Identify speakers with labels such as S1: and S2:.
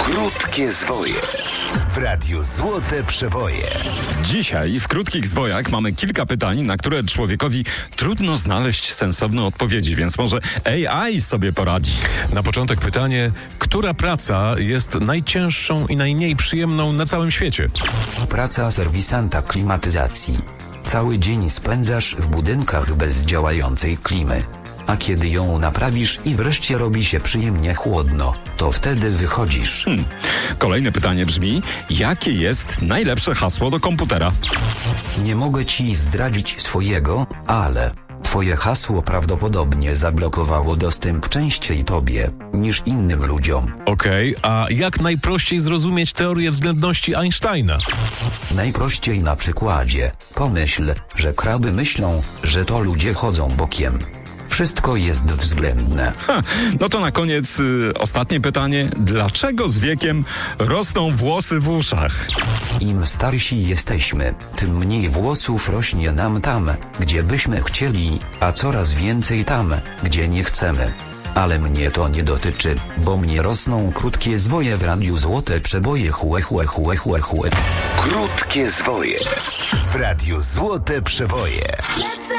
S1: Krótkie zwoje w Radiu Złote Przeboje.
S2: Dzisiaj w Krótkich Zwojach mamy kilka pytań, na które człowiekowi trudno znaleźć sensowne odpowiedzi, więc może AI sobie poradzi.
S3: Na początek pytanie, która praca jest najcięższą i najmniej przyjemną na całym świecie?
S4: Praca serwisanta klimatyzacji. Cały dzień spędzasz w budynkach bez działającej klimy. A kiedy ją naprawisz i wreszcie robi się przyjemnie chłodno, to wtedy wychodzisz.
S2: Kolejne pytanie brzmi, jakie jest najlepsze hasło do komputera?
S4: Nie mogę ci zdradzić swojego, ale twoje hasło prawdopodobnie zablokowało dostęp częściej tobie niż innym ludziom.
S3: Okej, a jak najprościej zrozumieć teorię względności Einsteina?
S4: Najprościej na przykładzie. Pomyśl, że kraby myślą, że to ludzie chodzą bokiem. Wszystko jest względne.
S2: No to na koniec ostatnie pytanie. Dlaczego z wiekiem rosną włosy w uszach?
S4: Im starsi jesteśmy, tym mniej włosów rośnie nam tam, gdzie byśmy chcieli, a coraz więcej tam, gdzie nie chcemy. Ale mnie to nie dotyczy, bo mnie rosną krótkie zwoje w Radiu Złote Przeboje.
S1: Krótkie zwoje w Radiu Złote Przeboje.